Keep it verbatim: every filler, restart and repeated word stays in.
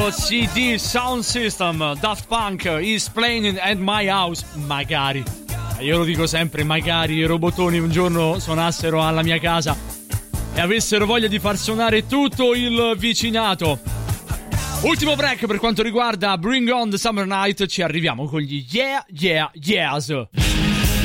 nuovo C D Sound System, Daft Punk is playing at my house. Magari, io lo dico sempre, magari i robottoni un giorno suonassero alla mia casa e avessero voglia di far suonare tutto il vicinato. Ultimo break per quanto riguarda Bring On The Summer Night, ci arriviamo con gli Yeah Yeah Yeahs.